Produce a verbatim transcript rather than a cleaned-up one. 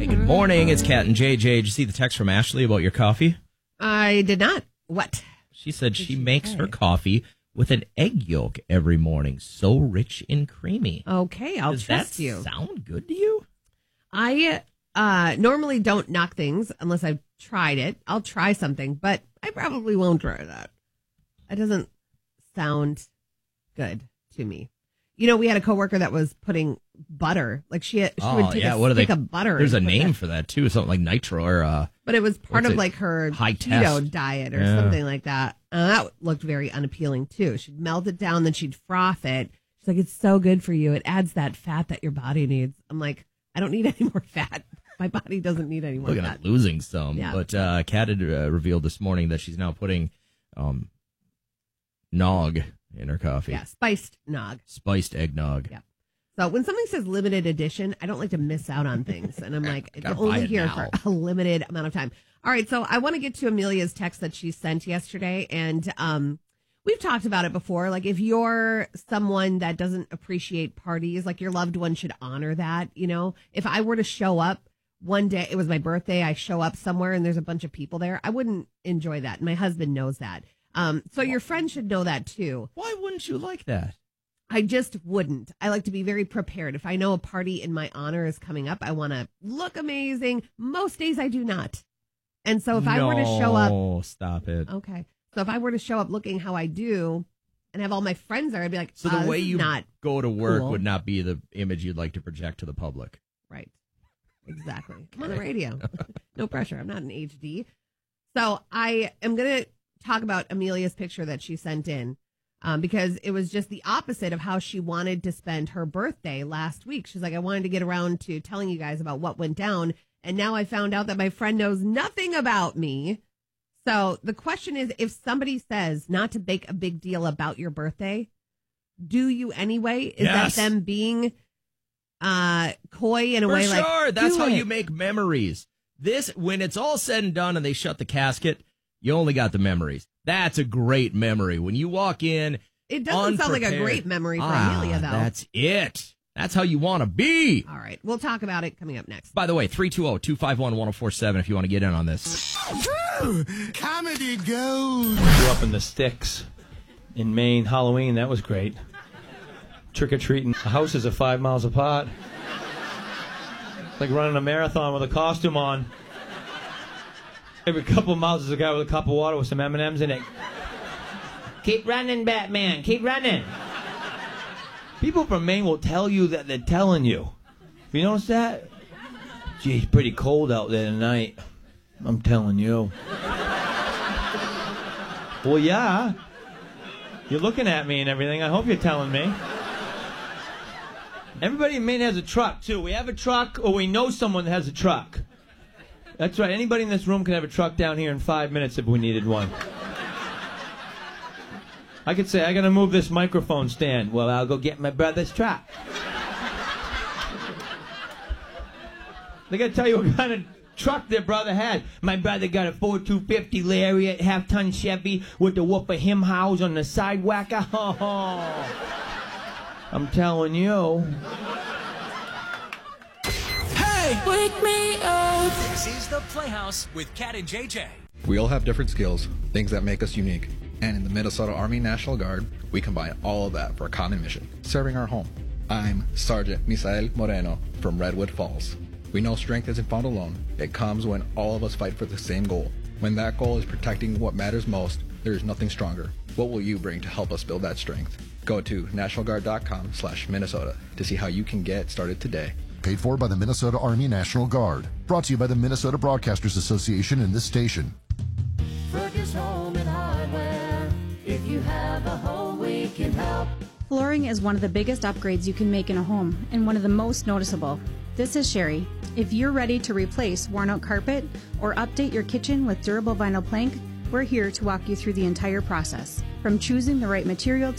Hey, good morning. It's Kat and J J. Did you see the text from Ashley about your coffee? I did not. What? She said Did she she makes say? her coffee with an egg yolk every morning, so rich and creamy. Okay, I'll Does trust that you. sound good to you? I uh, normally don't knock things unless I've tried it. I'll try something, but I probably won't try that. It doesn't sound good to me. You know, we had a coworker that was putting butter, like she had, she Oh, would take yeah, a what are stick they- of butter. There's a and put name that- for that, too. Something like nitro or... Uh, But it was part What's of it? like her High keto test. diet or Yeah. something like that. And that looked very unappealing too. She'd melt it down, then she'd froth it. She's like, it's so good for you. It adds that fat that your body needs. I'm like, I don't need any more fat. My body doesn't need any more Looking fat. at losing some. Yeah. But uh, Kat had uh, revealed this morning that she's now putting um, nog in her coffee. Yeah, spiced nog. Spiced eggnog. Yeah. So when something says limited edition, I don't like to miss out on things. And I'm like, it's Gotta buy only it here now. for a limited amount of time. All right. So I want to get to Amelia's text that she sent yesterday. And um, we've talked about it before. Like if you're someone that doesn't appreciate parties, like your loved one should honor that. You know, if I were to show up one day, it was my birthday, I show up somewhere and there's a bunch of people there, I wouldn't enjoy that. And my husband knows that. Um, so your friend should know that too. Why wouldn't you like that? I just wouldn't. I like to be very prepared. If I know a party in my honor is coming up, I want to look amazing. Most days I do not. And so if I were to show up, No, stop it. okay. So if I were to show up looking how I do and have all my friends there, I'd be like, So the uh, way this is you not go to work cool. would not be the image you'd like to project to the public. right. Exactly. I'm on the radio. No pressure. I'm not an H D. So I am going to talk about Amelia's picture that she sent in. Um, because it was just the opposite of how she wanted to spend her birthday last week. She's like, I wanted to get around to telling you guys about what went down. And now I found out that my friend knows nothing about me. So the question is, if somebody says not to make a big deal about your birthday, do you anyway? Is Yes. that them being uh, coy in a For way sure. like, That's do how it. you make memories. This, when it's all said and done and they shut the casket, you only got the memories. That's a great memory. When you walk in, It doesn't sound like a unprepared. great memory for Ah, Amelia, though. That's it. That's how you want to be. All right. We'll talk about it coming up next. By the way, three two zero, two five one, one zero four seven if you want to get in on this. Comedy gold. Grew up in the sticks in Maine. Halloween, that was great. Trick or treating. The houses are five miles apart. Like running a marathon with a costume on. Every couple of miles there's a guy with a cup of water with some M and M's in it. Keep running, Batman. Keep running. People from Maine will tell you that they're telling you. You notice that? Gee, it's pretty cold out there tonight. I'm telling you. Well, yeah. You're looking at me and everything. I hope you're telling me. Everybody in Maine has a truck, too. We have a truck, or we know someone that has a truck. That's right. Anybody in this room can have a truck down here in five minutes if we needed one. I could say, I gotta move this microphone stand. Well, I'll go get my brother's truck. They gotta tell you what kind of truck their brother had. My brother got a Ford two fifty Lariat, half-ton Chevy with the whoop of him house on the sidewalk. Oh, I'm telling you. Hey! Wake me up. This is The Playhouse with Kat and J J. We all have different skills, things that make us unique. And in the Minnesota Army National Guard, we combine all of that for a common mission, serving our home. I'm Sergeant Misael Moreno from Redwood Falls. We know strength isn't found alone. It comes when all of us fight for the same goal. When that goal is protecting what matters most, there is nothing stronger. What will you bring to help us build that strength? Go to nationalguard.com slash Minnesota to see how you can get started today. Paid for by the Minnesota Army National Guard. Brought to you by the Minnesota Broadcasters Association and this station. Fergus Home and Hardware. If you have a home, we can help. Flooring is one of the biggest upgrades you can make in a home and one of the most noticeable. This is Sherry. If you're ready to replace worn-out carpet or update your kitchen with durable vinyl plank, we're here to walk you through the entire process. From choosing the right material